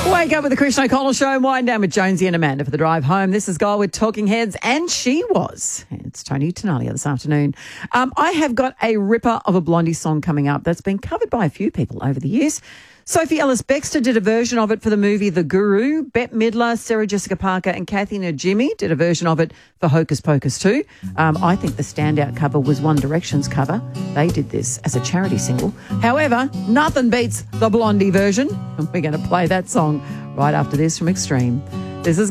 Wake up with the Christian O'Connell Show and wind down with Jonesy and Amanda for the drive home. This is Guy with Talking Heads, and she was. It's Tony Tenalia this afternoon. I have got a ripper of a Blondie song coming up that's been covered by a few people over the years. Sophie Ellis-Bextor did a version of it for the movie The Guru. Bette Midler, Sarah Jessica Parker and Kathy Najimy did a version of it for Hocus Pocus too. I think the standout cover was One Direction's cover. They did this as a charity single. However, nothing beats the Blondie version. And we're going to play that song right after this from Extreme.